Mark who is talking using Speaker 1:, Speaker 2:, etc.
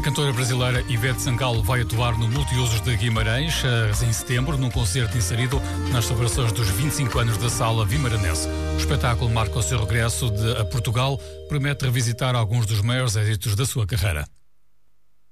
Speaker 1: cantora brasileira Ivete Sangalo vai atuar no Multiusos de Guimarães em setembro, num concerto inserido nas celebrações dos 25 anos da Sala Vimaranense. O espetáculo marca o seu regresso a Portugal, promete revisitar alguns dos maiores êxitos da sua carreira.